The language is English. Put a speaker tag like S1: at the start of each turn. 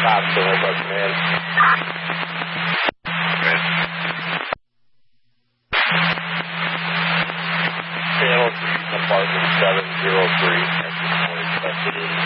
S1: Hospital, but man. Channel 3, apartment 703, exit 20,